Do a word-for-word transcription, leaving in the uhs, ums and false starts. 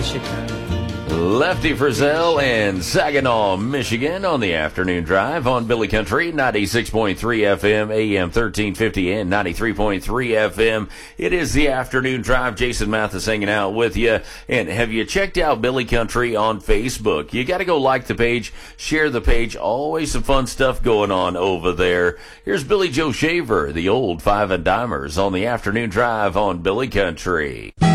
Michigan. Lefty Frizzell and Saginaw, Michigan on the afternoon drive on Billy Country, ninety-six point three F M, A M thirteen fifty and ninety-three point three F M. It is the afternoon drive. Jason Mathis hanging out with you. And have you checked out Billy Country on Facebook? You got to go like the page, share the page. Always some fun stuff going on over there. Here's Billy Joe Shaver, the old Five and Dimers on the afternoon drive on Billy Country.